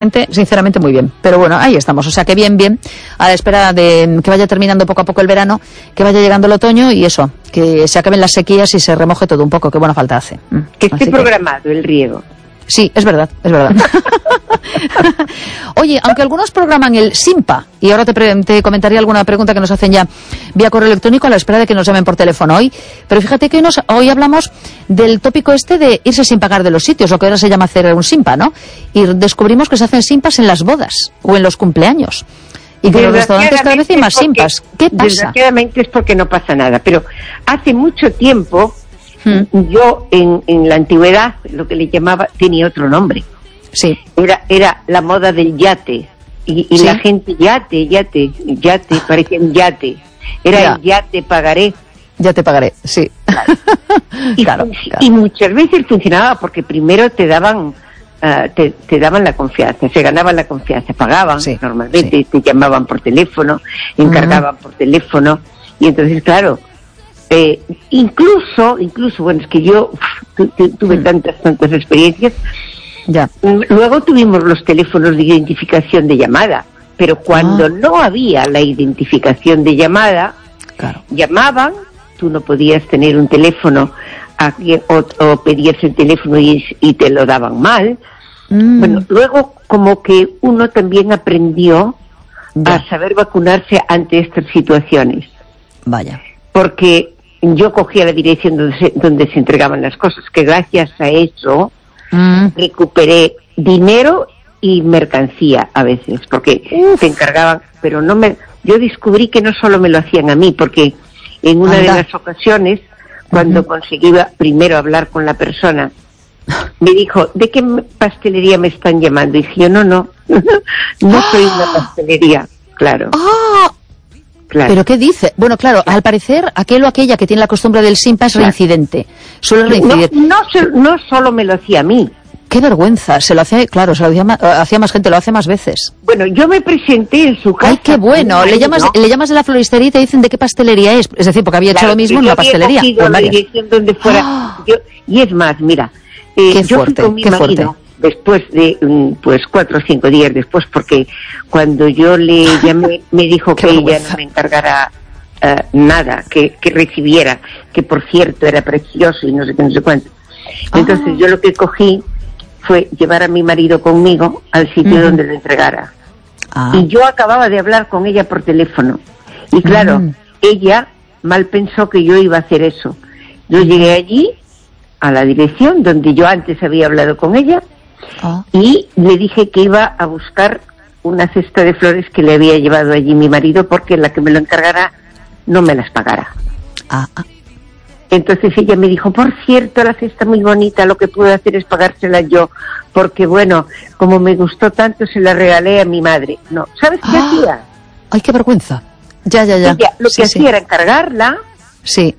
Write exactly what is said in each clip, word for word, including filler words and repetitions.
Sinceramente muy bien, pero bueno, ahí estamos, o sea que bien, bien, a la espera de que vaya terminando poco a poco el verano, que vaya llegando el otoño y eso, que se acaben las sequías y se remoje todo un poco, que buena falta hace. Que esté Así programado que... el riego. Sí, es verdad, es verdad. Oye, aunque algunos programan el SIMPA, y ahora te, te comentaría alguna pregunta que nos hacen ya vía correo electrónico a la espera de que nos llamen por teléfono hoy, pero fíjate que hoy, nos, hoy hablamos del tópico este de irse sin pagar de los sitios, lo que ahora se llama hacer un SIMPA, ¿no? Y descubrimos que se hacen SIMPAs en las bodas o en los cumpleaños. Y que los restaurantes cada vez hay más SIMPAs. ¿Qué pasa? Desgraciadamente es porque no pasa nada, pero hace mucho tiempo... Hmm. Yo en, en la antigüedad lo que le llamaba tenía otro nombre. Sí. Era era la moda del yate y, y ¿Sí? la gente yate yate yate parecía un yate. Era ya. el ya te pagaré. Ya te pagaré, sí. Claro. Y, claro, claro. y muchas veces funcionaba porque primero te daban uh, te, te daban la confianza, se ganaban la confianza, pagaban sí, normalmente, sí. te llamaban por teléfono, encargaban uh-huh. por teléfono y entonces claro. Eh, incluso, incluso, bueno, es que yo tu, tu, tuve mm. tantas, tantas experiencias. Ya. Luego tuvimos los teléfonos de identificación de llamada, pero cuando ah. no había la identificación de llamada, claro. llamaban, tú no podías tener un teléfono a, o, o pedías el teléfono y, y te lo daban mal. Mm. Bueno, luego como que uno también aprendió ya. a saber vacunarse ante estas situaciones. Vaya. Porque yo cogía la dirección donde se, donde se entregaban las cosas, que gracias a eso mm. recuperé dinero y mercancía a veces, porque Uf. te encargaban, pero no me, yo descubrí que no solo me lo hacían a mí, porque en una Anda. de las ocasiones, cuando uh-huh. conseguí primero hablar con la persona, me dijo, ¿de qué pastelería me están llamando? Y dije yo, no, no, no soy una pastelería, claro. ¡Ah! Claro. ¿Pero qué dice? Bueno, claro, al parecer, aquel o aquella que tiene la costumbre del SIMPA es claro. reincidente. Suele reincidir. No, no, no solo me lo hacía a mí. Qué vergüenza, se lo hacía, claro, se lo hacía, hacía más gente, lo hace más veces. Bueno, yo me presenté en su casa. Ay, qué bueno, le llamas, ¿no? le llamas de la floristería y te dicen de qué pastelería es. Es decir, porque había claro, hecho lo mismo en una pastelería. Yo había la dirección donde fuera. ¡Oh! Yo, y es más, mira, eh, qué yo fuerte, fui con mi qué marido, fuerte. Después de, pues, cuatro o cinco días después, porque cuando yo le llamé, me dijo que ella no me encargara Uh, nada, que, que recibiera, que por cierto era precioso y no sé qué, no sé cuánto. Entonces ah. yo lo que cogí fue llevar a mi marido conmigo al sitio uh-huh. donde lo entregara. Ah. Y yo acababa de hablar con ella por teléfono. Y claro, uh-huh. ella mal pensó que yo iba a hacer eso. Yo llegué allí, a la dirección donde yo antes había hablado con ella, ah. y le dije que iba a buscar una cesta de flores que le había llevado allí mi marido, porque la que me lo encargara no me las pagara. Ah, ah. Entonces ella me dijo, por cierto, la cesta muy bonita, lo que puedo hacer es pagársela yo, porque bueno, como me gustó tanto, se la regalé a mi madre. No, ¿sabes qué ah. hacía? Ay, qué vergüenza. Ya, ya, ya. Ella lo sí, que sí. hacía era encargarla. Sí.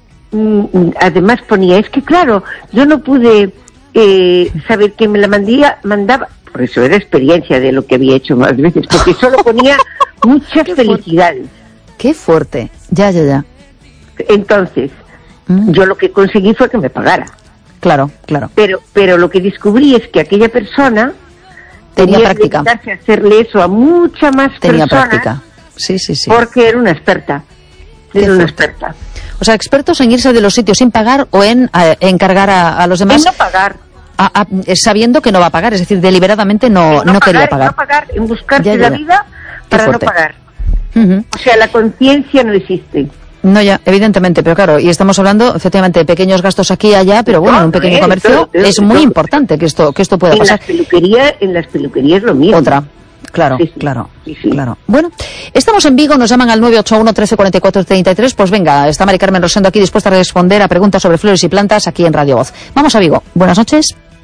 Mm, además ponía, es que claro, yo no pude eh, saber que me la mandía, mandaba, por eso era experiencia de lo que había hecho más veces, porque solo ponía muchas felicidades. Qué fuerte, ya, ya, ya. Entonces, mm. yo lo que conseguí fue que me pagara. Claro, claro. Pero pero lo que descubrí es que aquella persona tenía práctica. Tenía que hacer eso a mucha más tenía personas. Tenía práctica, sí, sí, sí. Porque era una experta. Era una experta. O sea, expertos en irse de los sitios sin pagar o en a, encargar a, a los demás. En no pagar. A, a, sabiendo que no va a pagar, es decir, deliberadamente no, no, no pagar, quería pagar. En no pagar, en buscarse ya, ya, la ya. vida para fuerte. no pagar. Uh-huh. O sea, la conciencia no existe. No, ya, evidentemente, pero claro, y estamos hablando, efectivamente, de pequeños gastos aquí y allá, pero bueno, en un pequeño comercio todo, todo, es muy todo. importante que esto que esto pueda en pasar. Las peluquerías, en las peluquerías lo mismo. Otra, claro, sí, sí. claro, sí, sí. claro. Bueno, estamos en Vigo, nos llaman al nueve ocho uno, trece, cuarenta y cuatro, treinta y tres, pues venga, está Mari Carmen Rosendo aquí dispuesta a responder a preguntas sobre flores y plantas aquí en Radio Voz. Vamos a Vigo, buenas noches.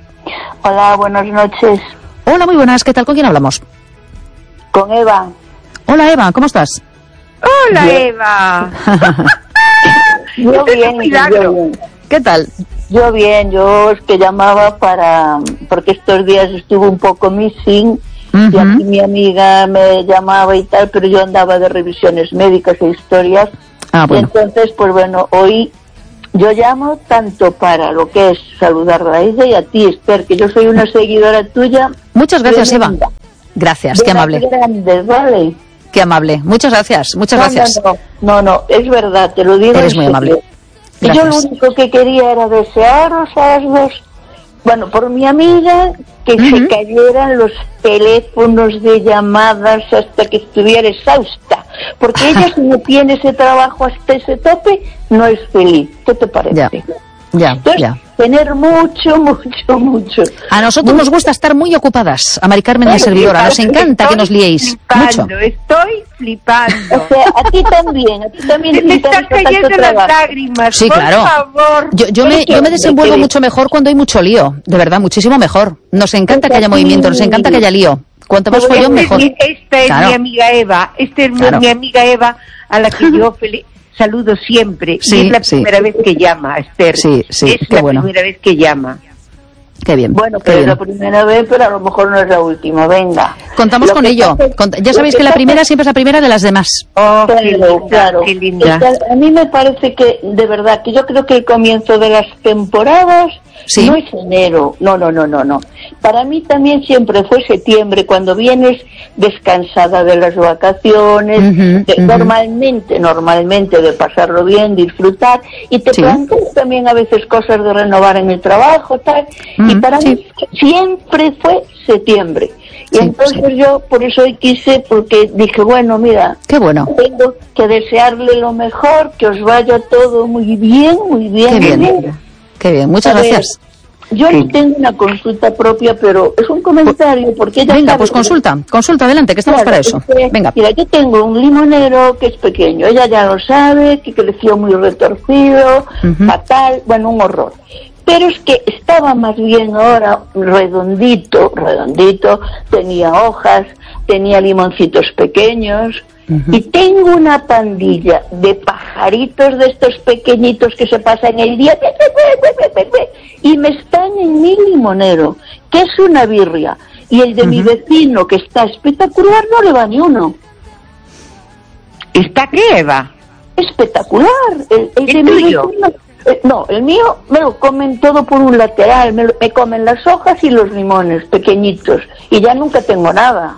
Hola, buenas noches. Hola, muy buenas, ¿qué tal? ¿Con quién hablamos? Con Eva. Hola, Eva, ¿cómo estás? Hola, Bien. Eva. Yo bien, yo bien. ¿Qué tal? Yo bien, yo es que llamaba para, porque estos días estuve un poco missing, uh-huh. y aquí mi amiga me llamaba y tal, pero yo andaba de revisiones médicas e historias, ah, bueno. y entonces, pues bueno, hoy Yo llamo tanto para lo que es saludarla a ella y a ti, Esther, que yo soy una seguidora tuya. Muchas gracias, Eva. Gracias, qué amable. Grandes, ¿vale? Qué amable. Muchas gracias, muchas no, gracias. No, no, no, no, es verdad, te lo digo. Eres muy amable. Y yo lo único que quería era desearos a las dos, bueno, por mi amiga, que uh-huh. se cayeran los teléfonos de llamadas hasta que estuviera exhausta, porque ella si no tiene ese trabajo hasta ese tope, no es feliz. ¿Qué te parece? Ya, ya, Entonces, ya. tener mucho, mucho, mucho. A nosotros mucho. Nos gusta estar muy ocupadas, a Mari Carmen y a servidora, nos encanta que nos liéis flipando, mucho. Estoy flipando. O sea, a ti también, a ti también. Se me están cayendo las lágrimas, sí, por claro. favor. Yo, yo, me, yo me desenvuelvo mucho mejor cuando hay mucho lío, de verdad, muchísimo mejor. Nos encanta que haya movimiento, nos encanta que haya lío. Cuanto más follón, mejor. Esta es claro. mi amiga Eva, esta es claro. mi amiga Eva, a la que yo feliz. Saludo siempre, sí, y es la sí. primera vez que llama, Esther. Sí, sí, es qué la bueno. primera vez que llama. Qué bien. Bueno, qué pero bien. es la primera vez, pero a lo mejor no es la última, venga. Contamos lo con ello. Pasa, ya sabéis que, que la primera siempre es la primera de las demás. Oh, claro, qué linda, claro. Qué linda. A mí me parece que, de verdad, que yo creo que el comienzo de las temporadas ¿sí? no es enero, no, no, no, no, no. Para mí también siempre fue septiembre, cuando vienes descansada de las vacaciones, uh-huh, de, uh-huh. normalmente, normalmente de pasarlo bien, disfrutar, y te ¿sí? planteas también a veces cosas de renovar en el trabajo, tal, uh-huh, y para sí. mí siempre fue septiembre. Y sí, entonces sí. yo por eso hoy quise, porque dije, bueno, mira, qué bueno. tengo que desearle lo mejor, que os vaya todo muy bien, muy bien. Qué bien, bien. Qué bien. Muchas a gracias. Ver, yo sí. tengo una consulta propia, pero es un comentario, porque ella Venga, sabe pues que... consulta, consulta, adelante, que estamos claro, para eso. Es que, Venga. Mira, yo tengo un limonero que es pequeño, ella ya lo sabe, que creció muy retorcido, uh-huh. fatal, bueno, un horror. Pero es que estaba más bien ahora redondito, redondito, tenía hojas, tenía limoncitos pequeños, uh-huh. y tengo una pandilla de pajaritos de estos pequeñitos que se pasan el día y me están en mi limonero, que es una birria, y el de uh-huh. mi vecino, que está espectacular, no le va ni uno. ¿Está qué, Eva? Espectacular. El, el de mi vecino... Eh, no, el mío me lo comen todo por un lateral, me, lo, me comen las hojas y los limones pequeñitos, y ya nunca tengo nada.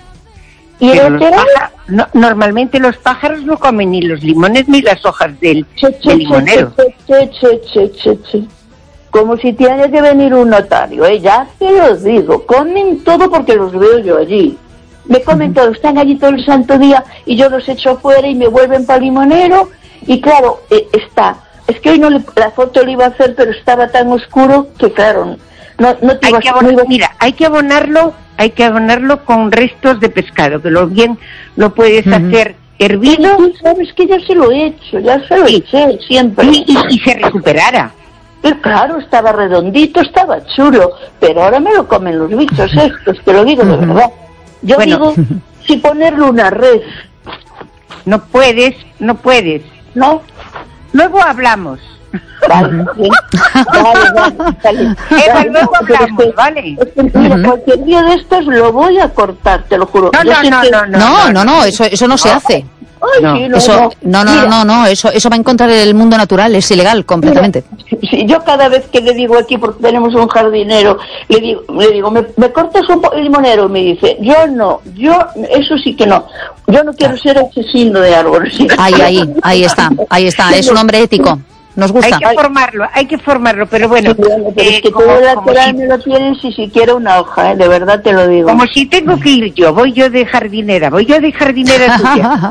Y el lateral... pájaros, no, normalmente los pájaros no comen ni los limones ni las hojas del, che, che, del limonero. Che, che, che, che, che, che. Como si tiene que venir un notario, ¿eh? Ya te lo digo, comen todo porque los veo yo allí. Me comen uh-huh. todo, están allí todo el santo día y yo los echo fuera y me vuelven para el limonero, y claro, eh, está... Es que hoy no le, la foto le iba a hacer, pero estaba tan oscuro que claro, no, no te hay iba que abonar, a... Mira, hay que abonarlo, hay que abonarlo con restos de pescado, que lo bien lo puedes uh-huh. hacer hervido. Tú sabes que ya se lo he hecho, ya se lo sí. eché siempre. Y, y, y se recuperara. Pero claro, estaba redondito, estaba chulo, pero ahora me lo comen los bichos estos, te lo digo uh-huh. de verdad. Yo bueno. digo, si ponerle una red. No puedes, no puedes. ¿No? Luego hablamos. Vale, ¿sí? vale, vale, vale. Eva, luego hablamos, es que, ¿vale? Es que, mira, uh-huh. cualquier día de estos lo voy a cortar, te lo juro. No, no, no, que... no, no, no, no, no, eso, eso no se hace. Ay, no. Sí, no, eso, no, no, no, no, no, eso, eso va en contra del mundo natural, es ilegal completamente. Mira, sí, yo cada vez que le digo aquí, porque tenemos un jardinero, le digo, le digo, ¿me, me cortas un limonero? Me dice, yo no, yo, eso sí que no. Yo no quiero ser asesino de árboles. Ahí, ahí, ahí está, ahí está, es un hombre ético. Nos gusta. Hay que formarlo, hay que formarlo, pero bueno. Sí, bueno pero eh, es que como, todo el lateral si... me lo tienen si siquiera una hoja, ¿eh? De verdad te lo digo. Como si tengo que ir yo, voy yo de jardinera, voy yo de jardinera tuya.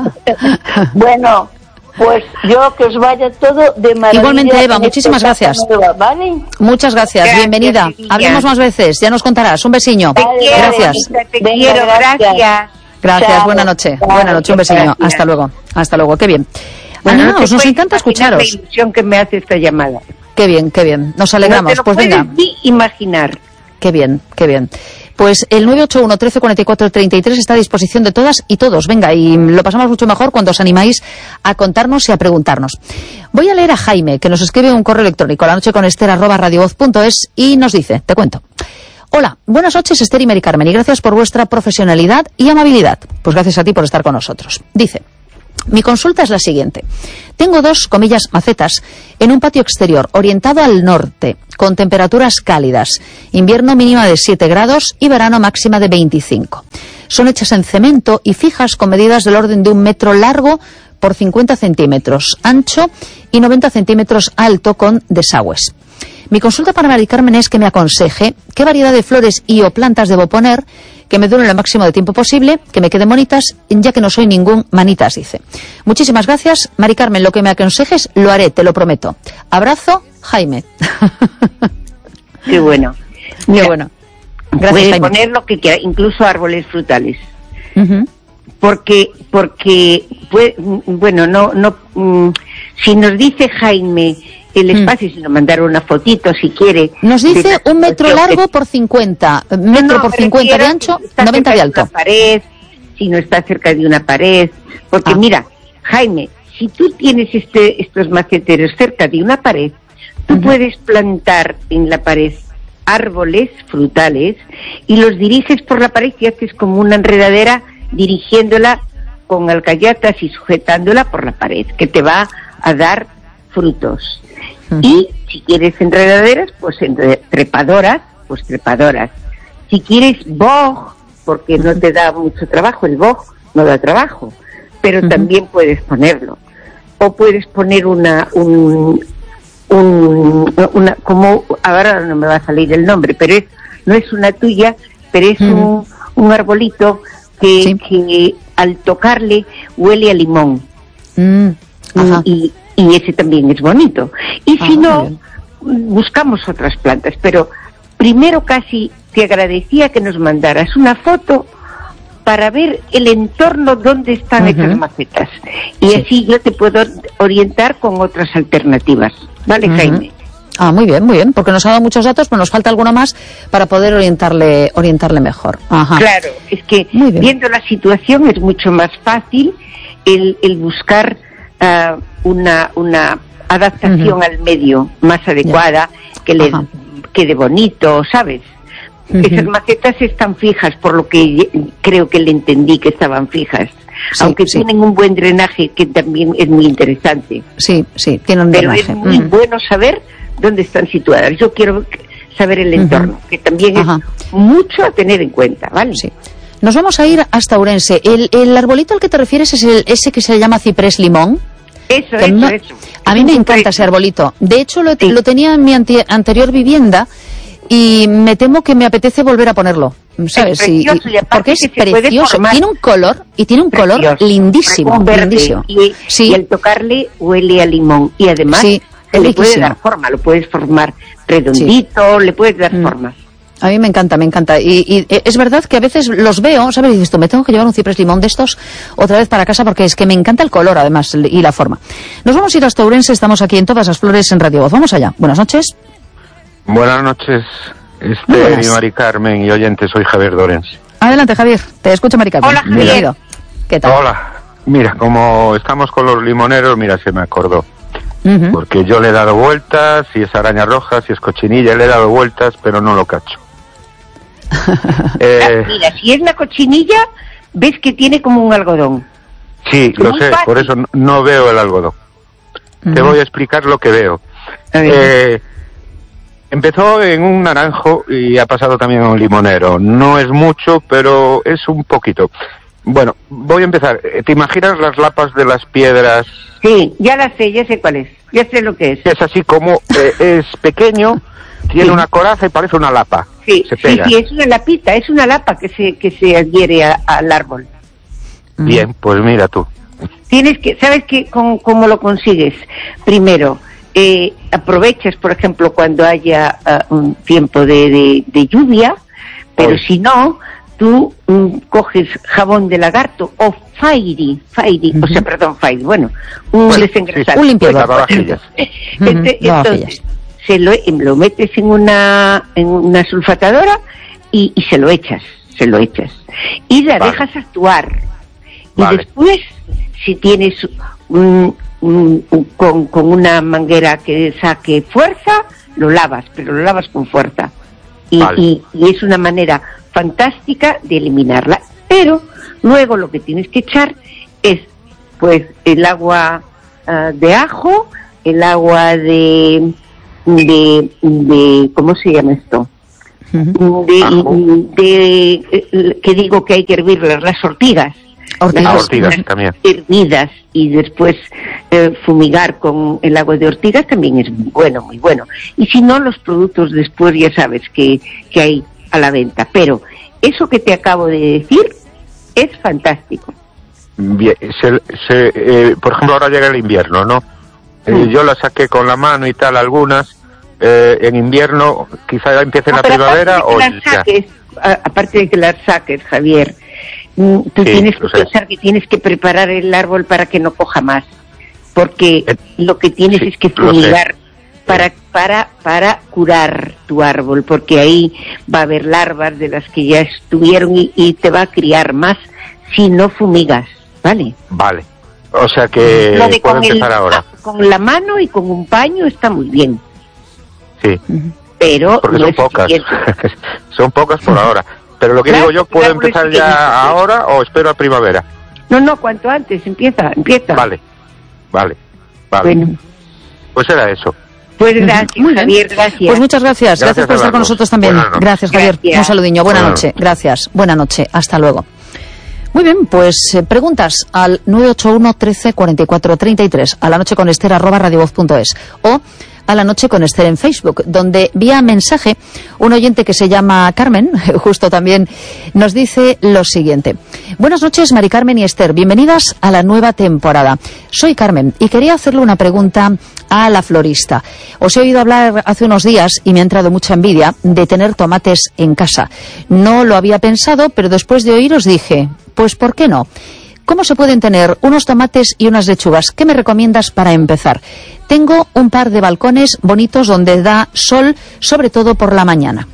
Bueno, pues yo que os vaya todo de maravilla. Igualmente, Eva, muchísimas gracias. Nueva, ¿vale? Muchas gracias, gracias bienvenida. Hablemos más veces, ya nos contarás. Un besiño. Te quiero, gracias. Te Venga, quiero, gracias. Gracias, gracias. Chao. Buena noche. Chao. Buena noche, un besiño. Gracias. Hasta luego. Hasta luego, qué bien. Bueno, Animaos, no nos encanta escucharos. La ilusión que me hace esta llamada. Qué bien, qué bien. Nos alegramos. No te lo pues venga. Ni imaginar. Qué bien, qué bien. Pues el nueve ocho uno, trece cuarenta y cuatro, treinta y tres está a disposición de todas y todos. Venga, y lo pasamos mucho mejor cuando os animáis a contarnos y a preguntarnos. Voy a leer a Jaime, que nos escribe un correo electrónico, la noche con Esther arroba radiovoz punto es, y nos dice, te cuento. Hola, buenas noches Esther y Mari Carmen, y gracias por vuestra profesionalidad y amabilidad. Pues gracias a ti por estar con nosotros. Dice, Mi consulta es la siguiente. Tengo dos, comillas, macetas en un patio exterior orientado al norte, con temperaturas cálidas, invierno mínima de siete grados y verano máxima de veinticinco. Son hechas en cemento y fijas con medidas del orden de un metro largo por cincuenta centímetros ancho y noventa centímetros alto con desagües. Mi consulta para Mari Carmen es que me aconseje qué variedad de flores y o plantas debo poner que me duren lo máximo de tiempo posible, que me queden bonitas, ya que no soy ningún manitas, dice. Muchísimas gracias, Mari Carmen. Lo que me aconsejes lo haré, te lo prometo. Abrazo, Jaime. Qué bueno. Qué bueno. Gracias, puedes Jaime. poner lo que quiera, incluso árboles frutales. Uh-huh. Porque, porque, pues, bueno, no, no, mm, si nos dice Jaime el espacio, mm. si nos mandara una fotito, si quiere. Nos dice un metro largo por cincuenta, metro no, no, por cincuenta de ancho, si noventa de alto. Una pared, si no está cerca de una pared, porque ah. mira, Jaime, si tú tienes este, estos maceteros cerca de una pared, tú uh-huh. puedes plantar en la pared árboles frutales y los diriges por la pared y haces como una enredadera dirigiéndola con alcayatas y sujetándola por la pared, que te va a dar frutos. Uh-huh. Y si quieres enredaderas, pues entre, trepadoras, pues trepadoras. Si quieres boj, porque no te da mucho trabajo, el boj no da trabajo, pero uh-huh. también puedes ponerlo. O puedes poner una, un, un, una, como, ahora no me va a salir el nombre, pero es, no es una tuya, pero es uh-huh. un, un arbolito que, sí. que al tocarle huele a limón. Mm. Ajá. Y, y ese también es bonito. Y ah, si no, buscamos otras plantas, pero primero casi te agradecía que nos mandaras una foto para ver el entorno donde están uh-huh. estas macetas. Y sí. así yo te puedo orientar con otras alternativas. ¿Vale, uh-huh. Jaime? Ah, muy bien, muy bien, porque nos ha dado muchos datos, pero nos falta alguno más para poder orientarle orientarle mejor. Ajá. Claro, es que viendo la situación es mucho más fácil el, el buscar uh, una una adaptación uh-huh. al medio más adecuada, ya. que le Ajá. quede bonito, ¿sabes? Uh-huh. Esas macetas están fijas, por lo que creo que le entendí que estaban fijas. Sí, aunque sí. tienen un buen drenaje, que también es muy interesante. Sí, sí, tienen un Pero drenaje. Pero es muy uh-huh. bueno saber dónde están situadas. Yo quiero saber el entorno, uh-huh. que también Ajá. es mucho a tener en cuenta, ¿vale? Sí. Nos vamos a ir hasta Ourense. El, el arbolito al que te refieres es el, ese que se llama ciprés limón. Eso, eso, no, eso. A mí me encanta ese arbolito. De hecho, lo, sí. lo tenía en mi anti, anterior vivienda y me temo que me apetece volver a ponerlo. ¿Sabes? Es precioso, y, y porque es precioso. Tiene un color, y tiene un precioso. color lindísimo. Un verde, lindísimo. Y, sí. y al tocarle huele a limón. Y además sí, le puede dar forma, lo puedes formar redondito, sí. le puedes dar mm. forma. A mí me encanta, me encanta. Y, y es verdad que a veces los veo, ¿sabes? Y dices tú, me tengo que llevar un ciprés limón de estos otra vez para casa porque es que me encanta el color, además, y la forma. Nos vamos a ir hasta Ourense, estamos aquí en Todas las Flores en Radio Voz. Vamos allá. Buenas noches. Buenas noches, este, mi Mari Carmen y oyentes, soy Javier de Ourense. Adelante, Javier, te escucho, Mari Carmen. Hola, Javier. ¿Qué tal? Hola. Mira, como estamos con los limoneros, mira, se me acordó. Uh-huh. Porque yo le he dado vueltas, si es araña roja, si es cochinilla, le he dado vueltas, pero no lo cacho. eh, Mira, si es la cochinilla, ves que tiene como un algodón. Sí, lo sé, fácil. Por eso no veo el algodón. Uh-huh. Te voy a explicar lo que veo. Eh, empezó en un naranjo y ha pasado también a un limonero. No es mucho, pero es un poquito. Bueno, voy a empezar. ¿Te imaginas las lapas de las piedras? Sí, ya las sé, ya sé cuál es. Ya sé lo que es. Es así como, eh, es pequeño, tiene sí. una coraza y parece una lapa. Sí, se pega. sí, sí, es una lapita, es una lapa que se que se adhiere a, al árbol. Bien, pues mira tú. Tienes que, ¿sabes qué? ¿Cómo, cómo lo consigues? Primero, eh, aprovechas, por ejemplo, cuando haya uh, un tiempo de, de, de lluvia, pero Hoy. si no, tú um, coges jabón de lagarto o Fairy, Fairy, uh-huh. o sea, perdón, Fairy, bueno, un bueno, desengrasado. Sí, un limpiador. Bueno, este, uh-huh. Entonces, se lo, lo metes en una en una sulfatadora y, y se lo echas, se lo echas. Y la vale. dejas actuar. Y vale. después, si tienes un, un, un, con, con una manguera que saque fuerza, lo lavas, pero lo lavas con fuerza. Y, vale. y, y es una manera fantástica de eliminarla. Pero luego lo que tienes que echar es pues el agua uh, de ajo, el agua de, de, de, ¿cómo se llama esto? Uh-huh. De, de, de, que digo que hay que hervirlas, las ortigas. Ortigas, las ortigas también. Hervidas y después eh, fumigar con el agua de ortigas también es bueno, muy bueno. Y si no, los productos después ya sabes que, que hay a la venta. Pero eso que te acabo de decir es fantástico. Bien, se, se, eh, por ejemplo, ahora llega el invierno, ¿no? Eh, sí. Yo la saqué con la mano y tal, algunas. Eh, en invierno, quizá ya empiece en no, la primavera o las saques, ya. Aparte de que las saques, Javier, tú sí, tienes que pensar que tienes que preparar el árbol para que no coja más, porque eh, lo que tienes sí, es que fumigar para para para curar tu árbol, porque ahí va a haber larvas de las que ya estuvieron y, y te va a criar más si no fumigas, ¿vale? Vale, o sea que puedo empezar el, ahora. Con la mano y con un paño está muy bien. Sí, pero porque no son pocas, son pocas por ahora. Pero lo que claro, digo yo, ¿puedo empezar ya ahora o espero a primavera? No, no, cuanto antes, empieza, empieza. Vale, vale, vale. Bueno. Pues era eso. Pues gracias, Muy Javier, gracias. Pues muchas gracias, gracias, gracias por estar con nosotros también. Gracias, Javier. Gracias. Un saludiño, buena Buenas noche, noches. Gracias, buena noche, hasta luego. Muy bien, pues eh, preguntas al nueve ocho uno, trece, cuarenta y cuatro, treinta y tres, a la noche con Esther arroba radiovoz punto es o a la noche con Esther en Facebook, donde vía mensaje un oyente que se llama Carmen, justo también, nos dice lo siguiente. Buenas noches, Mari Carmen y Esther, bienvenidas a la nueva temporada. Soy Carmen y quería hacerle una pregunta a la florista. Os he oído hablar hace unos días y me ha entrado mucha envidia de tener tomates en casa. No lo había pensado, pero después de oíros dije, pues ¿por qué no? ¿Cómo se pueden tener unos tomates y unas lechugas? ¿Qué me recomiendas para empezar? Tengo un par de balcones bonitos donde da sol, sobre todo por la mañana.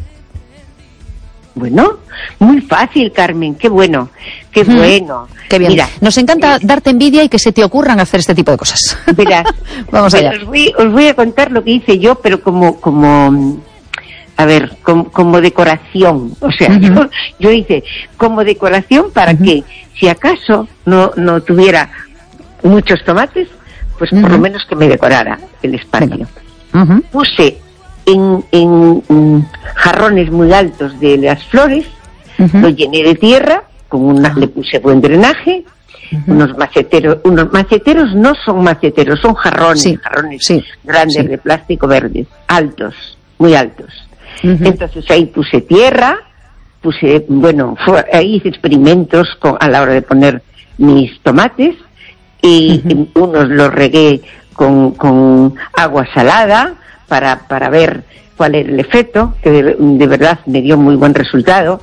Bueno, muy fácil, Carmen, qué bueno, qué mm, bueno. Qué bien. Mira, nos encanta eh, darte envidia y que se te ocurran hacer este tipo de cosas. Verás, vamos allá. Os voy, os voy a contar lo que hice yo, pero como, como, a ver, como, como decoración. O sea, uh-huh. yo, yo hice como decoración para uh-huh. que, si acaso no, no tuviera muchos tomates, pues uh-huh. por lo menos que me decorara el espacio. Uh-huh. Puse en, en, en jarrones muy altos de las flores, uh-huh. lo llené de tierra, con una, le puse buen drenaje, uh-huh. unos maceteros, unos maceteros no son maceteros, son jarrones, sí. jarrones sí. grandes sí. de plástico verdes, altos, muy altos. Uh-huh. Entonces ahí puse tierra, puse, bueno, fue, ahí hice experimentos con, a la hora de poner mis tomates, y uh-huh. unos los regué con, con agua salada para, para ver cuál era el efecto, que de, de verdad me dio muy buen resultado,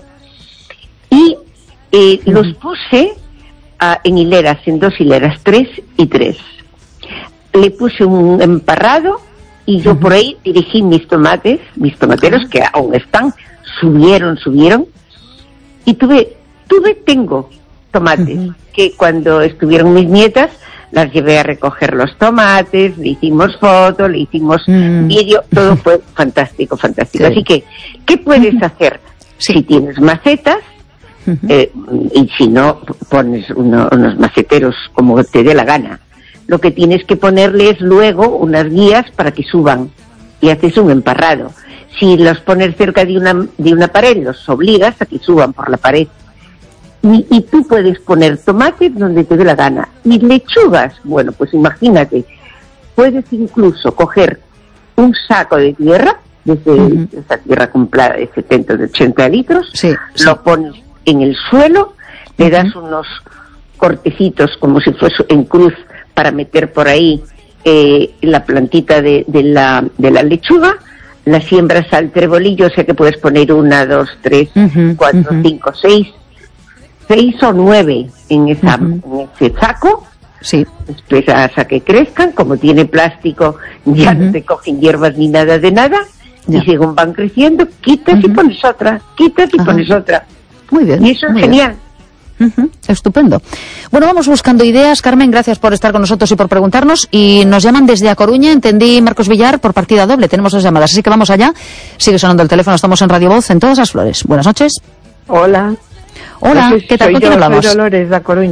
y eh, uh-huh. los puse uh, en hileras, en dos hileras, tres y tres. Le puse un emparrado y yo uh-huh. por ahí dirigí mis tomates, mis tomateros uh-huh. que aún están, subieron, subieron, y tuve, tuve, tengo tomates, uh-huh. que cuando estuvieron mis nietas, las llevé a recoger los tomates, le hicimos fotos, le hicimos uh-huh. vídeo, todo fue fantástico, fantástico. Sí. Así que, ¿qué puedes uh-huh. hacer? Sí. Si tienes macetas, uh-huh. eh, y si no, pones uno, unos maceteros como te dé la gana. Lo que tienes que ponerles luego unas guías para que suban, y haces un emparrado. Si los pones cerca de una, de una pared, los obligas a que suban por la pared. Y, y tú puedes poner tomates donde te dé la gana. Y lechugas, bueno, pues imagínate, puedes incluso coger un saco de tierra, desde uh-huh. esa tierra comprada de setenta, de ochenta litros, sí, lo sí. pones en el suelo, le uh-huh. das unos cortecitos como si fuese en cruz para meter por ahí eh, la plantita de, de, la, de la lechuga, la siembras al trebolillo, o sea que puedes poner una, dos, tres, uh-huh, cuatro, uh-huh. cinco, seis, seis o nueve en, esa, uh-huh. en ese saco, sí. esperas a que crezcan, como tiene plástico, ya uh-huh. no te cogen hierbas ni nada de nada, ya. Y según van creciendo, quitas uh-huh. y pones otra, quitas y uh-huh. pones otra. Muy bien. Y eso es muy genial. Bien. Uh-huh. Estupendo. Bueno, vamos buscando ideas. Carmen, gracias por estar con nosotros y por preguntarnos. Y nos llaman desde A Coruña, entendí, Marcos Villar, por partida doble. Tenemos dos llamadas, así que vamos allá. Sigue sonando el teléfono, estamos en Radio Voz, en Todas las Flores. Buenas noches. Hola. Hola, no sé si ¿qué tal? ¿Con quién hablamos? Soy Dolores, de A Coruña.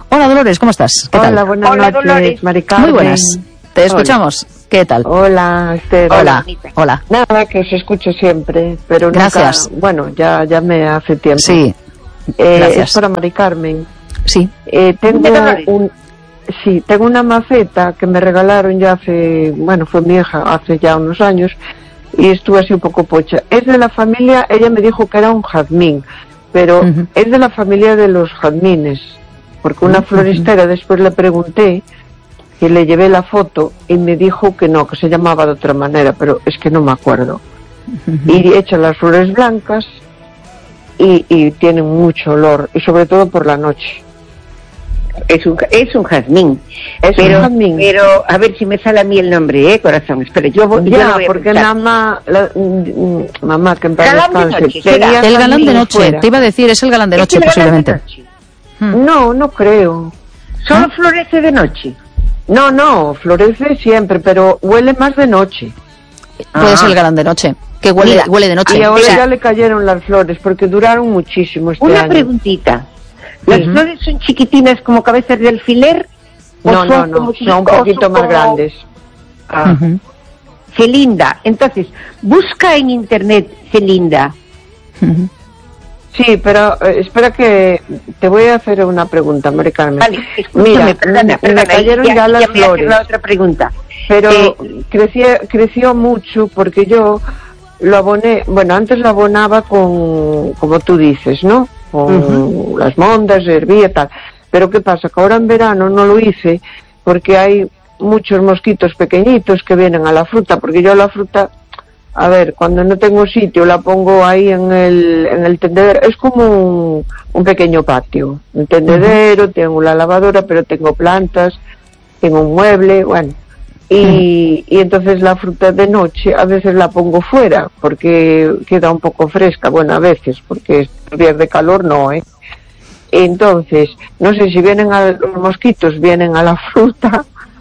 Hola, Dolores, ¿cómo estás? ¿Qué Hola, tal? buenas Hola, noches, Dolores. Mari Carmen. Muy buenas. Te escuchamos. Hola. ¿Qué tal? Hola, Esther. Hola. Hola. Nada, que os escucho siempre, pero nunca... Gracias. Bueno, ya llamé hace tiempo. Sí. Eh, Gracias. Es para Mari Carmen. Sí. Eh, tengo Dolores. un... Sí, tengo una maceta que me regalaron ya hace... Bueno, fue mi hija hace ya unos años y estuve así un poco pocha. Es de la familia... Ella me dijo que era un jazmín, pero Uh-huh. es de la familia de los jazmines, porque una Uh-huh. floristera después le pregunté que le llevé la foto y me dijo que no, que se llamaba de otra manera, pero es que no me acuerdo. Uh-huh. Y echan las flores blancas y, y tienen mucho olor, y sobre todo por la noche. Es un, es un jazmín. Es pero, un jazmín. Pero, a ver si me sale a mí el nombre, ¿eh, corazón? Espera, yo, voy, yo lo Ya, voy a porque buscar. mamá, la, mm, mamá que en paz Galán de descanse, noche, tenía será. El galán de jazmín noche. fuera. Te iba a decir, es el galán de ¿Es noche, el galán de posiblemente. noche? Mm. No, no creo. ¿Solo ¿Ah? florece de noche? No, no, florece siempre, pero huele más de noche. Puede Ah. ser el galán de noche. Que huele, Mira, huele de noche. Y ahora Mira. ya le cayeron las flores, porque duraron muchísimo este Una año. preguntita. ¿Las Ujú. flores son chiquitinas como cabezas de alfiler? ¿O No, son no, no, como son un chico- o poquito son más como- grandes. Ah, Ujú. Celinda. Entonces, busca en internet Celinda. Ujú. Sí, pero eh, espera que te voy a hacer una pregunta, Mari Carmen. Vale, escúchame, Mira, perdona, me- perdona, me cayeron ya, ya las me haces flores, la otra pregunta. pero Eh, creció, creció mucho porque yo lo aboné, bueno, antes lo abonaba con, como tú dices, ¿no? Con Ujú. las mondas, hervía, tal. Pero ¿qué pasa? Que ahora en verano no lo hice porque hay muchos mosquitos pequeñitos que vienen a la fruta, porque yo la fruta, a ver, cuando no tengo sitio la pongo ahí en el, en el tendedero, es como un, un pequeño patio, un tendedero, tengo la lavadora, pero tengo plantas, tengo un mueble, bueno, y, y entonces la fruta de noche a veces la pongo fuera, porque queda un poco fresca, bueno, a veces, porque estos días de calor no, ¿eh? Entonces, no sé si vienen a, los mosquitos, vienen a la fruta,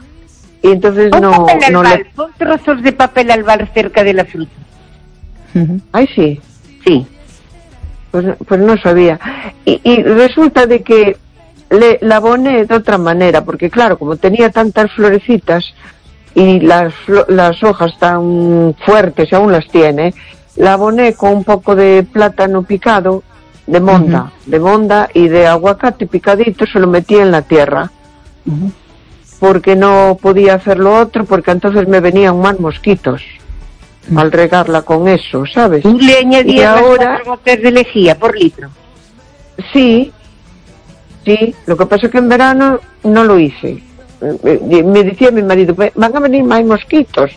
y entonces pon no, papel no albal, le... pon trozos de papel albal cerca de la fruta. Ujú. Ay, sí. Sí. Pues, pues no sabía. Y, y resulta de que le, la aboné de otra manera, porque claro, como tenía tantas florecitas y las, flo- las hojas tan fuertes, aún las tiene, la aboné con un poco de plátano picado, de monda, de monda y de aguacate picadito, se lo metí en la tierra, Ujú. porque no podía hacer lo otro, porque entonces me venían más mosquitos al regarla con eso, ¿sabes? Tú le Y añadías las ahora- cuatro gotas de lejía por litro. Sí, sí, lo que pasa es que en verano no lo hice. Eh, Me decía mi marido, "Ve- van a venir más mosquitos."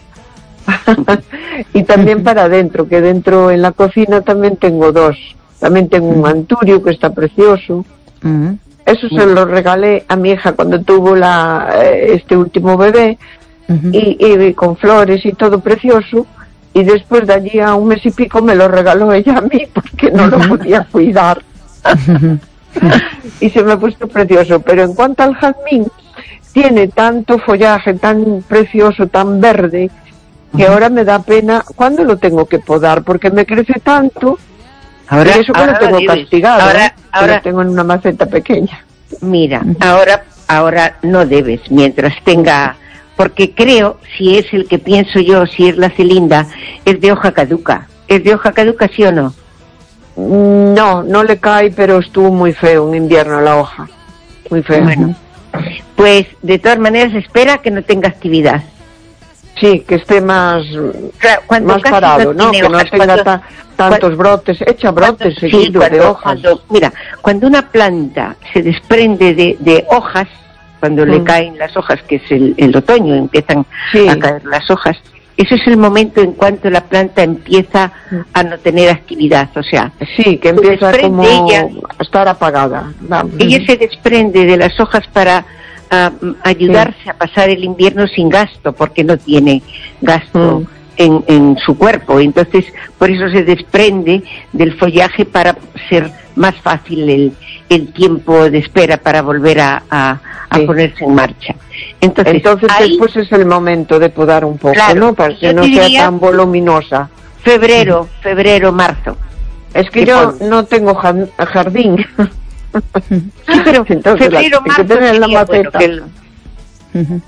Y también para adentro, que dentro en la cocina también tengo dos. También tengo un anturio que está precioso. Ujú. Eso se lo regalé a mi hija cuando tuvo la, eh, este último bebé, Ujú. y, y con flores y todo precioso. Y después de allí a un mes y pico me lo regaló ella a mí porque no lo podía cuidar. Y se me ha puesto precioso. Pero en cuanto al jazmín, tiene tanto follaje tan precioso, tan verde, que ahora me da pena cuando lo tengo que podar, porque me crece tanto. Ahora, y eso que ahora lo tengo debes. castigado, Ahora, ¿eh? Que ahora, lo tengo en una maceta pequeña. mira, ahora, ahora no debes, mientras tenga, porque creo, si es el que pienso yo, si es la Celinda, es de hoja caduca. ¿Es de hoja caduca, sí o no? No, no le cae, pero estuvo muy feo en invierno la hoja. Muy feo. Bueno, pues de todas maneras espera que no tenga actividad. Sí, que esté más, Claro, cuando más casi parado, ¿no? tiene Que no hojas, tenga cuando- ta- tantos cuando- brotes. Echa brotes Cuando- sí, seguidos de cuando- hojas. cuando- mira, cuando una planta se desprende de, de hojas, cuando le Mm. caen las hojas, que es el, el otoño, empiezan Sí. a caer las hojas, ese es el momento en cuanto la planta empieza a no tener actividad, o sea, Sí, que se empieza desprende como ella. a estar apagada. Vamos. ella se desprende de las hojas para ah, m- ayudarse a pasar el invierno sin gasto, porque no tiene gasto Mm. en, en su cuerpo. Entonces, por eso se desprende del follaje para ser más fácil el, el tiempo de espera para volver a, a, a Sí. ponerse en marcha. Entonces, Entonces ahí, después es el momento de podar un poco, Claro, ¿no? Para que yo no te sea diría- tan voluminosa. febrero, febrero, marzo. Es que ¿Qué yo pon- no tengo jan- jardín. Sí, pero entonces febrero, la, hay que tener la maceta. Bueno, que... uh-huh.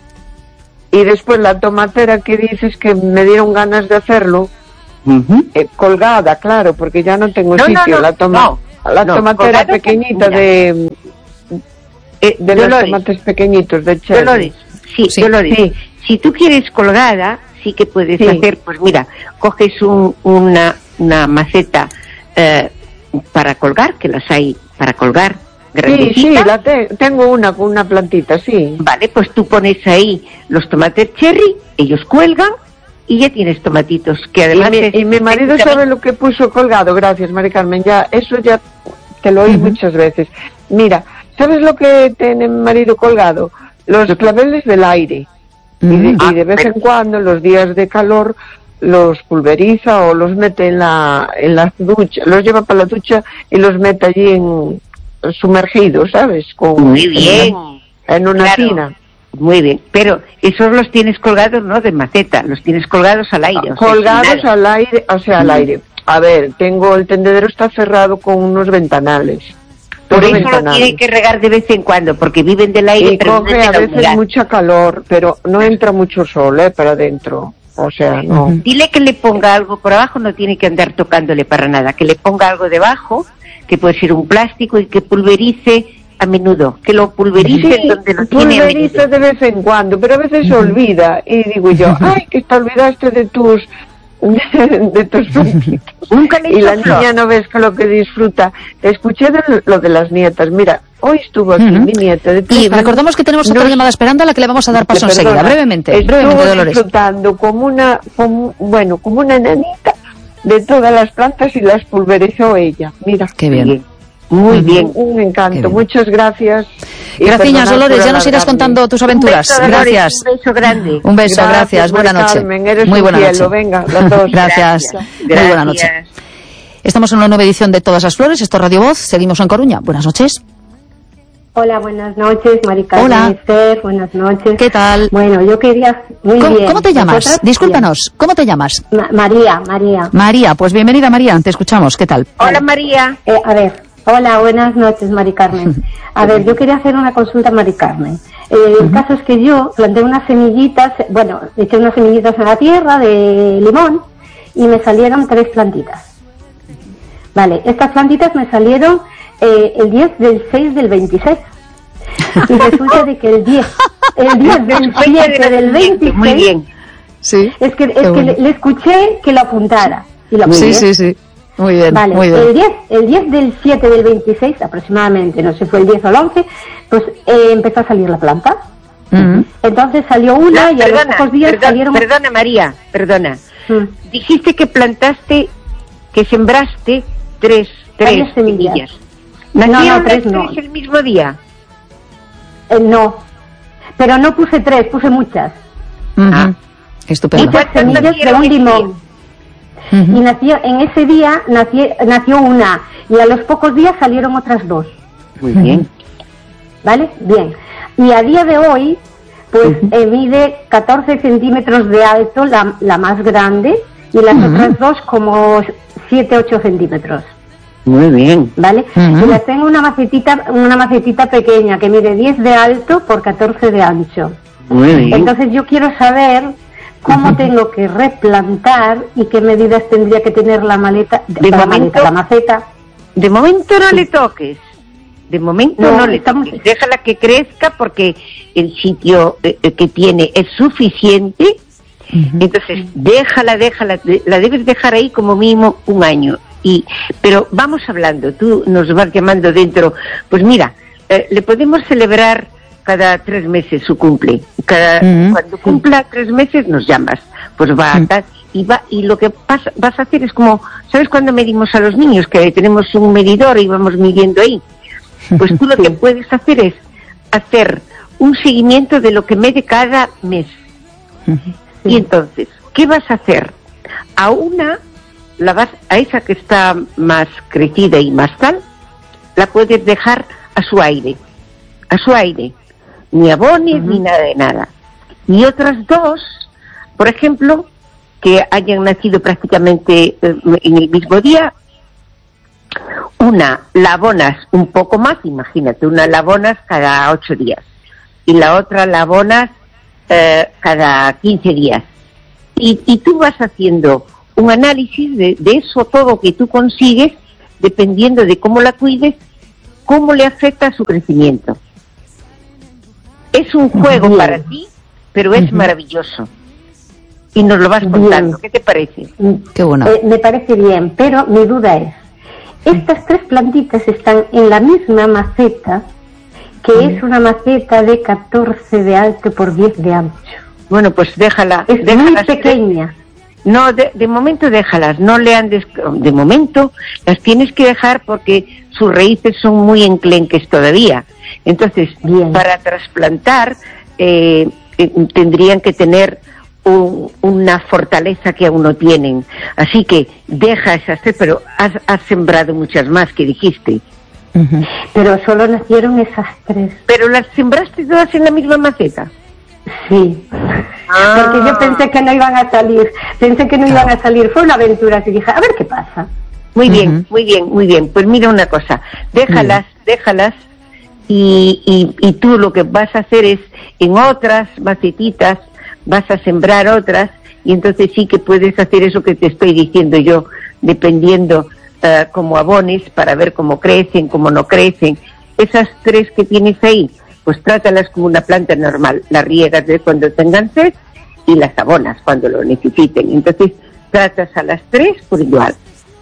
Y después la tomatera que dices que me dieron ganas de hacerlo, uh-huh. eh, colgada, claro, porque ya no tengo no, sitio. No, no, la toma, no, la no, tomatera pequeñita de, eh, de los Dolores. Tomates pequeñitos de cherry. Dolores, sí, sí. Dolores. Sí. Si tú quieres colgada, sí que puedes sí. hacer, pues mira, coges un, una, una maceta eh, para colgar, que las hay para colgar. Sí, sí, la te, tengo una con una plantita, sí. Vale, pues tú pones ahí los tomates cherry, ellos cuelgan y ya tienes tomatitos, que además... Y mi, es, y mi marido es, sabe lo que puso colgado, gracias, Mari Carmen, ya, eso ya te lo oí uh-huh. muchas veces. Mira, ¿sabes lo que tiene mi marido colgado? Los claveles del aire. Uh-huh. Y, de, y de vez ah, en pero... cuando, los días de calor, los pulveriza o los mete en la, en la ducha, los lleva para la ducha y los mete allí en... sumergidos, ¿sabes? Con, muy bien. En una, en una tina. Claro. Muy bien. Pero esos los tienes colgados, no de maceta, los tienes colgados al aire. O sea, colgados al aire, o sea, al mm. aire. A ver, tengo, el tendedero está cerrado con unos ventanales. Por eso ventanales. Lo tiene que regar de vez en cuando, porque viven del aire. Y pero coge a veces humedad. Mucha calor, pero no entra mucho sol, ¿eh? Para adentro. O sea, no. Dile que le ponga algo por abajo, no tiene que andar tocándole para nada. Que le ponga algo debajo, que puede ser un plástico y que pulverice a menudo, que lo pulverice sí, donde lo tiene a menudo. De vez en cuando, pero a veces se olvida y digo yo, ay, que te olvidaste de tus de, de tus platitos. Nunca le y la flor. Niña no ves que lo que disfruta. Escuché de lo de las nietas, mira, hoy estuvo aquí uh-huh. mi nieta de y recordamos que tenemos otra no, llamada esperando a la que le vamos a dar paso enseguida, brevemente, estuvo brevemente, Dolores. Disfrutando como una, como, bueno, como una nenita de todas las plantas y las pulverizó ella. Mira. Qué bien. Muy uh-huh. bien. Un encanto. Muchas gracias. Gracias, Dolores. Ya nos irás contando tus aventuras. Un beso, gracias. Un beso grande. Un beso, gracias. gracias. Buena noche. Carmen, eres Muy buena cielo. noche. Venga, las dos. Gracias. Gracias. Muy buena noche. Estamos en una nueva edición de Todas las Flores. Esto es Radio Voz. Seguimos en Coruña. Buenas noches. Hola, buenas noches, Mari Carmen. Hola. Esther, buenas noches. ¿Qué tal? Bueno, yo quería... Muy ¿Cómo, bien. ¿Cómo te llamas? ¿Vosotras? Discúlpanos. Bien. ¿Cómo te llamas? Ma- María, María. María, pues bienvenida, María. Te escuchamos. ¿Qué tal? Hola, María. Eh, a ver, hola, buenas noches, Mari Carmen. A ver, yo quería hacer una consulta a Mari Carmen. Eh, uh-huh. El caso es que yo planté unas semillitas, bueno, eché unas semillitas en la tierra de limón y me salieron tres plantitas. Vale, estas plantitas me salieron eh, el diez del seis del veintiséis. Y resulta de que el diez, el diez del siete del veintiséis, muy bien. Sí. Es que, es que le, le escuché que lo apuntara. Y lo sí, sí, sí. Muy bien, vale, muy bien. El diez, el diez del siete del veintiséis aproximadamente, no sé, fue el diez o el once, pues eh, empezó a salir la planta. Uh-huh. Entonces salió una no, y perdona, a los pocos días perdona, salieron... Perdona, María, perdona. Uh-huh. Dijiste que plantaste, que sembraste tres, tres semillas. ¿Nacieron no, no, tres, tres no. el mismo día? Eh, no, pero no puse tres, puse muchas. Uh-huh. Ah. Estupendo. Muchas semillas de un limón. Uh-huh. Y nació, en ese día nació, nació una, y a los pocos días salieron otras dos. Muy bien. ¿Vale? Bien. Y a día de hoy, pues uh-huh. eh, mide catorce centímetros de alto, la, la más grande, y las uh-huh. otras dos como siete, ocho centímetros. Muy bien. ¿Vale? Uh-huh. Y las tengo una macetita, una macetita pequeña que mide diez de alto por catorce de ancho. Muy bien. Entonces yo quiero saber cómo uh-huh. tengo que replantar y qué medidas tendría que tener la maleta, de la, momento, maleta la maceta. De momento no sí. le toques. De momento no, no le estamos... toques. Déjala que crezca porque el sitio eh, que tiene es suficiente. Uh-huh. Entonces déjala, déjala, la debes dejar ahí como mínimo un año. Y, pero vamos hablando, tú nos vas llamando dentro, pues mira, eh, le podemos celebrar cada tres meses su cumple, cada uh-huh. cuando cumpla tres meses nos llamas, pues va a estar, y va, y lo que pasa, vas a hacer es como, ¿sabes cuando medimos a los niños? Que tenemos un medidor y vamos midiendo ahí, pues tú lo que puedes hacer es hacer un seguimiento de lo que mide cada mes, uh-huh. y entonces, ¿qué vas a hacer? A una la vas, a esa que está más crecida y más tal, la puedes dejar a su aire, a su aire, ni abones uh-huh. ni nada de nada. Y otras dos, por ejemplo, que hayan nacido prácticamente eh, en el mismo día, Una la abonas un poco más, imagínate, una la abonas cada ocho días y la otra la abonas eh, cada quince días. Y, y tú vas haciendo un análisis de, de eso todo que tú consigues, dependiendo de cómo la cuides, cómo le afecta a su crecimiento. Es un juego bien para ti, pero es uh-huh. maravilloso. Y nos lo vas contando. Bien. ¿Qué te parece? Qué bueno. Eh, me parece bien, pero mi duda es, estas tres plantitas están en la misma maceta, que uh-huh. es una maceta de catorce de alto por diez de ancho. Bueno, pues déjala. Es déjalas muy pequeña. No, de, de momento déjalas, no le andes, de momento las tienes que dejar porque sus raíces son muy enclenques todavía. Entonces, bien, para trasplantar eh, eh, tendrían que tener un, una fortaleza que aún no tienen. Así que deja esas tres, pero has, has sembrado muchas más que dijiste. Uh-huh. Pero solo nacieron esas tres. ¿Pero las sembraste todas en la misma maceta? Sí, ah. porque yo pensé que no iban a salir, pensé que no iban a salir, fue una aventura, así dije, a ver qué pasa. Muy uh-huh. bien, muy bien, muy bien, pues mira una cosa, déjalas, uh-huh. déjalas, y, y, y tú lo que vas a hacer es, en otras macetitas, vas a sembrar otras, y entonces sí que puedes hacer eso que te estoy diciendo yo, dependiendo uh, cómo abones, para ver cómo crecen, cómo no crecen, esas tres que tienes ahí, pues trátalas como una planta normal, las riegas de cuando tengan sed y las abonas cuando lo necesiten. Entonces, tratas a las tres por igual.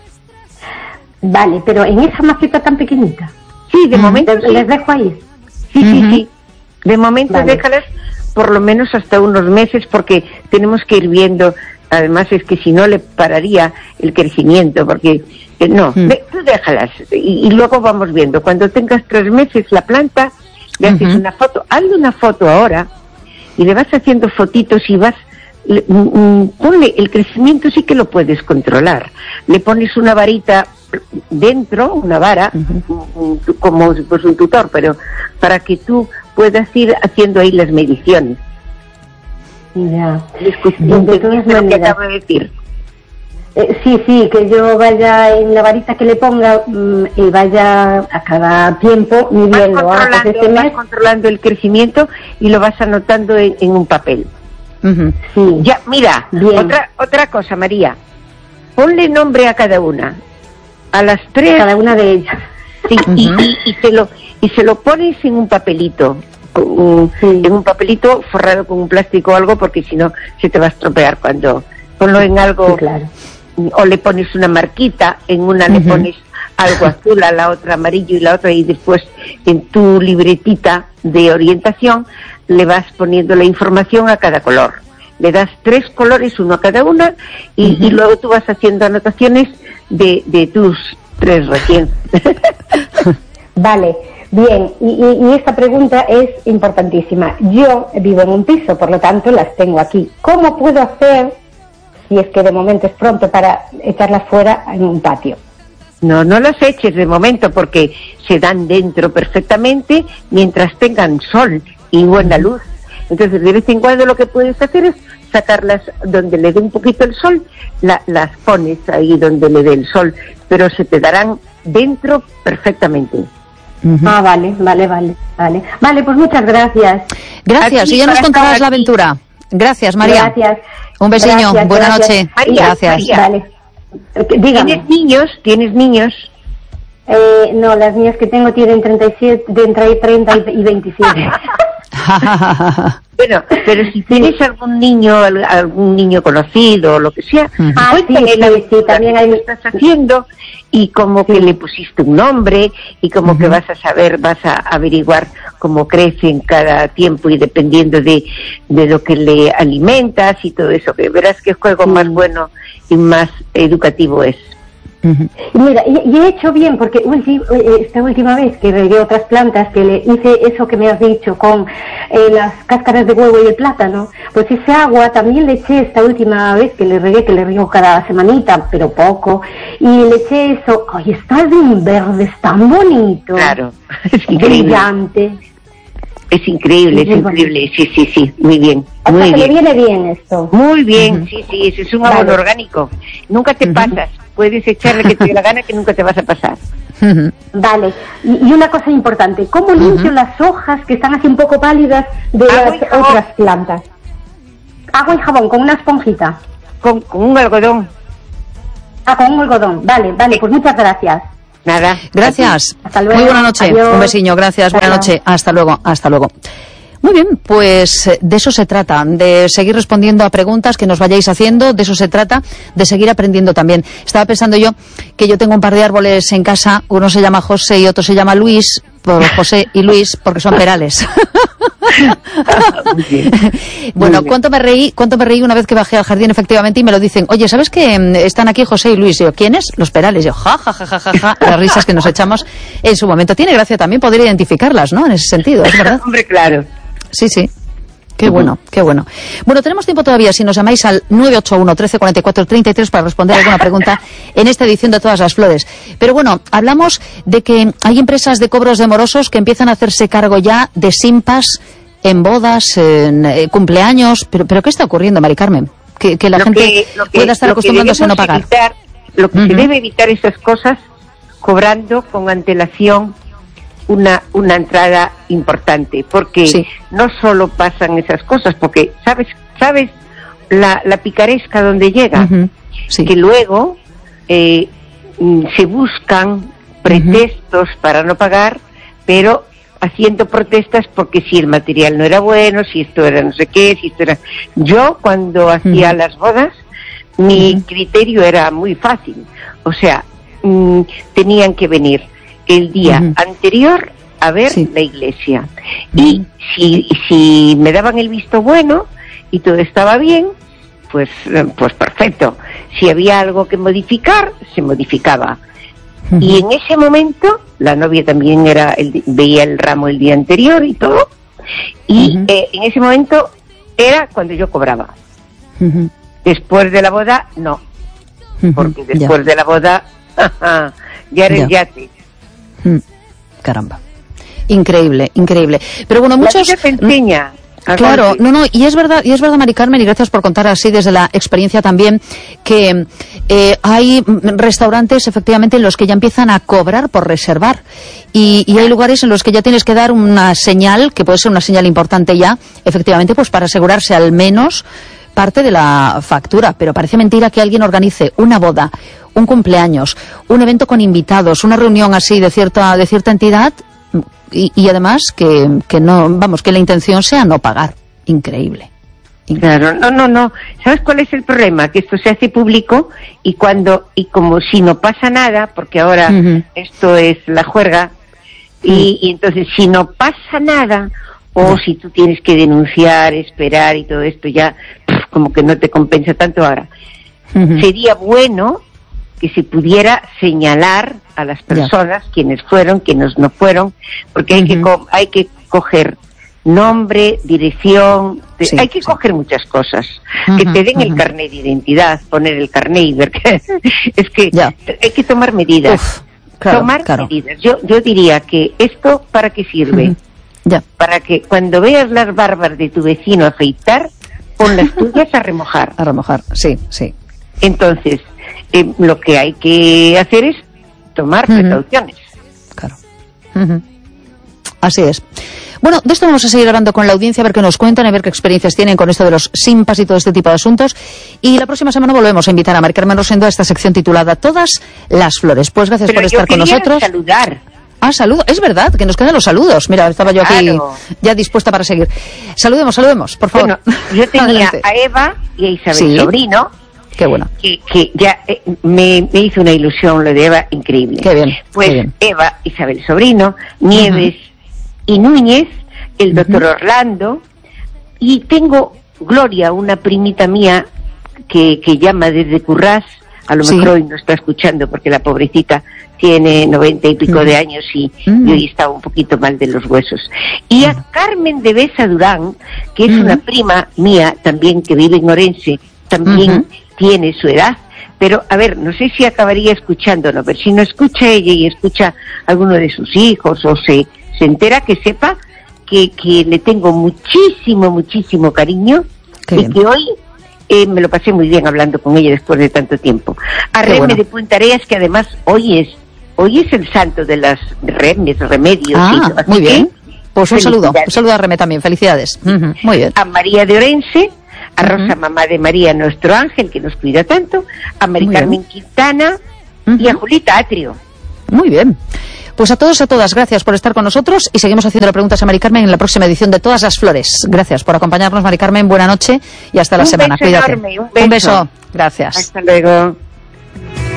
Vale, pero en esa maceta tan pequeñita. Sí, de uh-huh. momento ¿Les, sí. ¿Les dejo ahí? Sí, uh-huh. sí, sí. De momento vale. déjalas por lo menos hasta unos meses porque tenemos que ir viendo. Además es que si no le pararía el crecimiento, porque eh, no, uh-huh. de, tú déjalas y, y luego vamos viendo. Cuando tengas tres meses la planta, le haces uh-huh. una foto, hazle una foto ahora y le vas haciendo fotitos y vas, le, mm, ponle, el crecimiento sí que lo puedes controlar, le pones una varita dentro, una vara, uh-huh. como si fuese un tutor, pero para que tú puedas ir haciendo ahí las mediciones. Ya, de todas maneras, lo que acabo de decir. Eh, sí, sí, que yo vaya en la varita que le ponga mmm, y vaya a cada tiempo midiendo. Vas controlando, este vas mes. controlando el crecimiento y lo vas anotando en, en un papel. Uh-huh. Sí. Ya, mira, otra otra cosa, María. Ponle nombre a cada una. A las tres. Cada una de ellas. Sí, uh-huh. y, y, y, se lo, y se lo pones en un papelito. Un, sí. En un papelito forrado con un plástico o algo, porque si no se te va a estropear cuando... Ponlo en algo... Sí, claro. O le pones una marquita, en una uh-huh. le pones algo azul, a la otra amarillo y la otra, y después en tu libretita de orientación le vas poniendo la información a cada color. Le das tres colores, uno a cada una, y, uh-huh. y luego tú vas haciendo anotaciones de, de tus tres recién. Vale, bien, y, y, y esta pregunta es importantísima. Yo vivo en un piso, por lo tanto las tengo aquí. ¿Cómo puedo hacer... y es que de momento es pronto para echarlas fuera en un patio? No, no las eches de momento porque se dan dentro perfectamente mientras tengan sol y buena luz. Entonces de vez en cuando lo que puedes hacer es sacarlas donde le dé un poquito el sol, la, las pones ahí donde le dé el sol, pero se te darán dentro perfectamente. Uh-huh. Ah, vale, vale, vale, vale. Vale, pues muchas gracias. Gracias, aquí y ya nos contarás la aventura. Gracias, María. Gracias. Un besiño, gracias, buena gracias. noche. María, gracias. María. Vale. Dígame. ¿Tienes niños? ¿Tienes niños? Eh, no, las niñas que tengo tienen treinta y siete, de entre treinta y veintisiete. Bueno, pero si tienes algún niño, algún niño conocido o lo que sea, uh-huh. ah, sí, sí, sí, también hay... que estás haciendo y como sí. que le pusiste un nombre y como uh-huh. que vas a saber, vas a averiguar cómo crece en cada tiempo y dependiendo de, de lo que le alimentas y todo eso, que verás que el juego sí. más bueno y más educativo es. Uh-huh. Mira, y, y he hecho bien porque ulti, esta última vez que regué otras plantas, que le hice eso que me has dicho con eh, las cáscaras de huevo y el plátano, pues ese agua también le eché esta última vez que le regué, que le riego cada semanita, pero poco, y le eché eso. Ay, está de un verde tan bonito. Claro, es increíble. Brillante. Es increíble, es, es increíble, bonito. sí, sí, sí, muy bien. O muy sea, que bien. le viene bien esto. Muy bien, uh-huh. sí, sí, ese es un abono vale. orgánico. Nunca te uh-huh. pasas. puedes echarle que te dé la gana, que nunca te vas a pasar. Vale, y, y una cosa importante, ¿cómo limpio uh-huh. las hojas que están así un poco pálidas de Agua las otras plantas? Agua y jabón, con una esponjita. Con, con un algodón. Ah, con un algodón, vale, vale, pues muchas gracias. Nada. Gracias. Hasta luego. Muy buena noche. Adiós. Un besiño, gracias. Buena noche. Hasta luego, hasta luego. Muy bien, pues de eso se trata, de seguir respondiendo a preguntas que nos vayáis haciendo, de eso se trata, de seguir aprendiendo también. Estaba pensando yo que yo tengo un par de árboles en casa, uno se llama José y otro se llama Luis, por José y Luis, porque son perales. Bueno, cuánto me reí, cuánto me reí una vez que bajé al jardín, efectivamente, y me lo dicen, oye, ¿sabes que están aquí José y Luis? Y yo, ¿quiénes? Los perales. Y yo, ja, ja, ja, ja, ja, ja, las risas que nos echamos en su momento. Tiene gracia también poder identificarlas, ¿no? En ese sentido, ¿es verdad? Hombre, claro. Sí, sí. Qué bueno, qué bueno. Bueno, tenemos tiempo todavía, si nos llamáis al nueve ocho uno, trece cuarenta y cuatro, treinta y tres para responder alguna pregunta en esta edición de Todas las Flores. Pero bueno, hablamos de que hay empresas de cobros de morosos que empiezan a hacerse cargo ya de simpas en bodas, en eh, cumpleaños. Pero, pero ¿qué está ocurriendo, Mari Carmen? Que, que la lo gente que, lo que, pueda estar acostumbrándose a no pagar. Evitar, lo que uh-huh. se debe evitar esas cosas cobrando con antelación una una entrada importante, porque sí. no solo pasan esas cosas, porque sabes sabes la, la picaresca donde llega, uh-huh. sí. que luego eh, se buscan pretextos uh-huh. para no pagar, pero haciendo protestas porque si el material no era bueno, si esto era no sé qué, si esto era... Yo cuando hacía uh-huh. las bodas, mi uh-huh. criterio era muy fácil, o sea, mmm, tenían que venir el día uh-huh. anterior a ver sí. la iglesia. Uh-huh. Y si, si me daban el visto bueno y todo estaba bien, pues, pues perfecto. Si había algo que modificar, se modificaba. Uh-huh. Y en ese momento, la novia también era el, veía el ramo el día anterior y todo. Y uh-huh. eh, en ese momento era cuando yo cobraba. Uh-huh. Después de la boda, no. Uh-huh. Porque después ya. de la boda, ya era el yate. Caramba. Increíble, increíble. Pero bueno, muchos... La vida te enseña. Claro, no, no, y es verdad, y es verdad, Mari Carmen, y gracias por contar así desde la experiencia también, que eh, hay restaurantes, efectivamente, en los que ya empiezan a cobrar por reservar. Y, y hay lugares en los que ya tienes que dar una señal, que puede ser una señal importante ya, efectivamente, pues para asegurarse al menos parte de la factura. Pero parece mentira que alguien organice una boda, un cumpleaños, un evento con invitados, una reunión así de cierta de cierta entidad y, y además que, que no, vamos, que la intención sea no pagar. Increíble. Increíble. Claro, no, no, no. ¿Sabes cuál es el problema? Que esto se hace público y cuando y como si no pasa nada, porque ahora uh-huh. esto es la juerga y, uh-huh. y entonces si no pasa nada o uh-huh. si tú tienes que denunciar, esperar y todo esto ya pff, como que no te compensa tanto ahora. Uh-huh. Sería bueno que se pudiera señalar a las personas yeah. quienes fueron, quienes no fueron, porque hay uh-huh. que co- hay que coger nombre, dirección, de, sí, hay que sí. coger muchas cosas, uh-huh, que te den uh-huh. el carnet de identidad, poner el carnet y ver que es que yeah. hay que tomar medidas, Uf, claro, tomar claro. medidas. Yo yo diría que esto ¿para qué sirve? Uh-huh. Yeah. Para que cuando veas las barbas de tu vecino afeitar, pon las tuyas a remojar. A remojar, sí, sí. Entonces, eh, lo que hay que hacer es tomar uh-huh. precauciones. Claro. Uh-huh. Así es. Bueno, de esto vamos a seguir hablando con la audiencia, a ver qué nos cuentan, a ver qué experiencias tienen con esto de los simpas y todo este tipo de asuntos. Y la próxima semana volvemos a invitar a Mari Carmen Rosendo a esta sección titulada Todas las Flores. Pues gracias Pero por estar con nosotros. Saludar. Ah, saludo. Es verdad, que nos quedan los saludos. Mira, estaba yo aquí claro. ya dispuesta para seguir. Saludemos, saludemos, por favor. Bueno, yo tenía a Eva y a Isabel ¿Sí? Sobrino. Qué bueno. Que, que ya eh, me, me hizo una ilusión lo de Eva increíble. Qué bien. Pues qué bien. Eva, Isabel Sobrino, Nieves uh-huh. y Núñez, el doctor uh-huh. Orlando, y tengo Gloria, una primita mía que, que llama desde Currás, a lo mejor sí. hoy no está escuchando porque la pobrecita tiene noventa y pico uh-huh. de años y, uh-huh. y hoy está un poquito mal de los huesos. Y a uh-huh. Carmen de Besa Durán, que es uh-huh. una prima mía también que vive en Orense, también uh-huh. tiene su edad, pero a ver, no sé si acabaría escuchándolo, pero si no escucha ella y escucha a alguno de sus hijos o se, se entera, que sepa que, que le tengo muchísimo, muchísimo cariño Qué y bien. que hoy eh, me lo pasé muy bien hablando con ella después de tanto tiempo. A Reme bueno. de Punta Areas, que además hoy es hoy es el santo de las remes, remedios. Ah, y muy bien. Pues un saludo, un saludo a Reme también, felicidades. Uh-huh, muy bien. A María de Orense, a Rosa, uh-huh. mamá de María, nuestro ángel, que nos cuida tanto, a Mari Carmen Quintana uh-huh. y a Julita Atrio. Muy bien. Pues a todos y a todas, gracias por estar con nosotros y seguimos haciendo preguntas a Mari Carmen en la próxima edición de Todas las Flores. Gracias por acompañarnos, Mari Carmen, buena noche y hasta la un semana. Beso Cuídate. Enorme, un beso. Un beso. Gracias. Hasta luego.